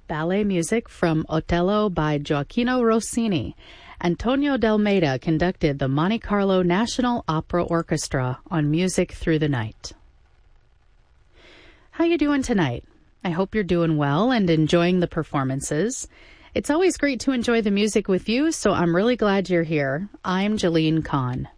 ballet music from Otello by Gioacchino Rossini. Antonio D'Almeida conducted the Monte Carlo National Opera Orchestra on Music Through the Night. How you doing tonight? I hope you're doing well and enjoying the performances. It's always great to enjoy the music with you, so I'm really glad you're here. I'm Jalene Kahn.